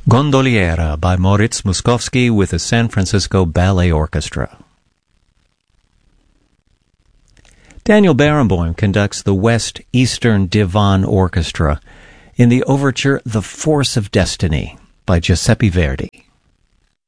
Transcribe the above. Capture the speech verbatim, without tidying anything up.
Gondoliera by Moritz Moszkowski with the San Francisco Ballet Orchestra. Daniel Barenboim conducts the West Eastern Divan Orchestra in the overture The Force of Destiny by Giuseppe Verdi.